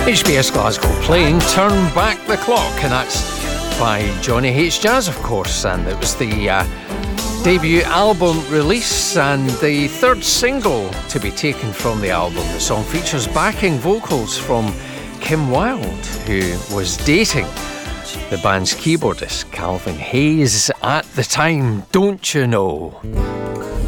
HBS Glasgow playing Turn Back the Clock, and that's by Johnny H. Jazz, of course, and it was the debut album release and the third single to be taken from the album. The song features backing vocals from Kim Wilde, who was dating the band's keyboardist Calvin Hayes at the time, don't you know?